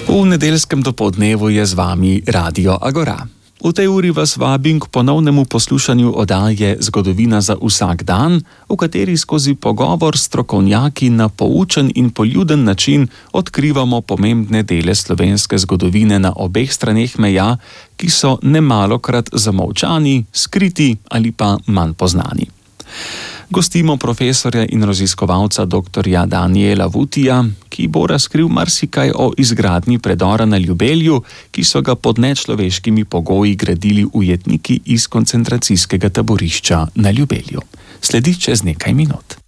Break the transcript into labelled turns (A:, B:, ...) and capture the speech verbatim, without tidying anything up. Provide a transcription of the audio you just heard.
A: V nedeljskem dopoldnevu je z vami Radio Agora. V tej uri vas vabim k ponovnemu poslušanju oddaje Zgodovina za vsak dan, v kateri skozi pogovor s strokovnjaki na poučen in poljuden način odkrivamo pomembne dele slovenske zgodovine na obeh straneh meja, ki so nemalokrat zamolčani, skriti ali pa manj poznani. Gostimo profesorja in raziskovalca doktorja Danijela Vutija, ki bo razkril marsikaj o izgradnji predora na Ljubelju, ki so ga pod nečloveškimi pogoji gradili ujetniki iz koncentracijskega taborišča na Ljubelju. Sledi čez nekaj minut.